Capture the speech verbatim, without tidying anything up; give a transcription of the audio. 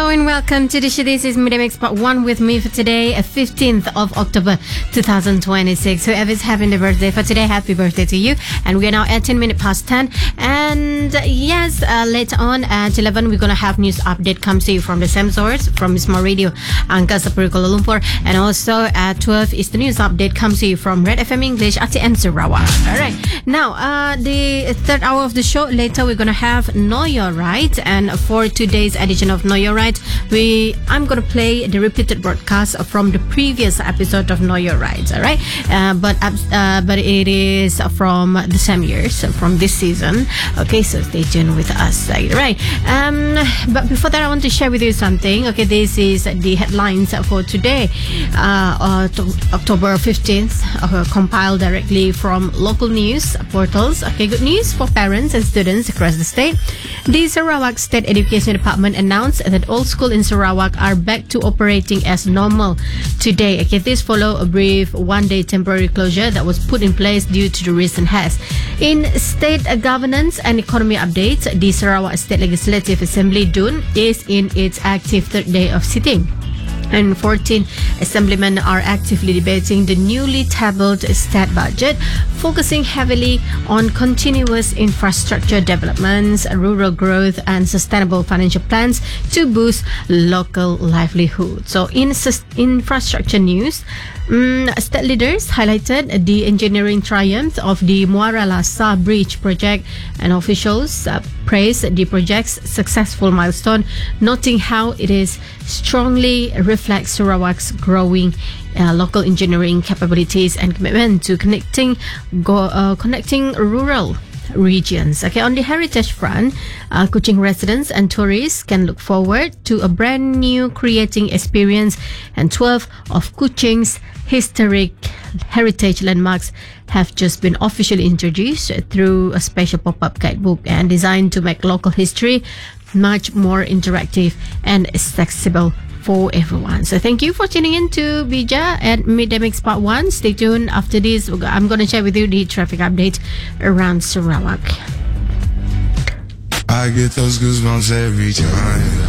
and welcome to the show. This is Midday Mix Part one with me for today, uh, fifteenth of October twenty twenty-six. Whoever's having the birthday for today, happy birthday to you. And we're now at ten minutes past ten. And uh, yes, uh, later on at eleven, we're going to have news update comes to you from the same source, from Small Radio, Angkasa Puri, Kuala Lumpur. And also at twelve is the news update comes to you from Red F M English, A T M Sarawak. All right. Now, uh, the third hour of the show, later we're going to have Know Your Right. And for today's edition of Know Your Right, we I'm going to play the repeated broadcast from the previous episode of Know Your Right. All right. Uh, but uh, but it is from the same years, from this season. Okay, so stay tuned with us. All right. Um, but before that, I want to share with you something. Okay, this is the headlines for today, uh, uh, October fifteenth, uh, compiled directly from local news portals. Okay, good news for parents and students across the state. The Sarawak State Education Department announced that all schools in Sarawak are back to operating as normal today. Okay, this follow a brief one-day temporary closure that was put in place due to the recent haze. In state governance and economy updates, the Sarawak State Legislative Assembly D U N is in its active third day of sitting. And fourteen assemblymen are actively debating the newly tabled state budget, focusing heavily on continuous infrastructure developments, rural growth, and sustainable financial plans to boost local livelihood. So, in sus- infrastructure news, um, state leaders highlighted the engineering triumph of the Muara Lasa Bridge project, and officials uh, praised the project's successful milestone, noting how it is strongly reflects Sarawak's growing uh, local engineering capabilities and commitment to connecting go, uh, connecting rural regions. Okay, on the heritage front, uh, Kuching residents and tourists can look forward to a brand new creating experience, and twelve of Kuching's historic heritage landmarks have just been officially introduced through a special pop-up guidebook and designed to make local history much more interactive and accessible for everyone. So thank you for tuning in to Bija at Midday Mix Part one. Stay tuned. After this, I'm going to share with you the traffic update around Sarawak. I get those goosebumps every time.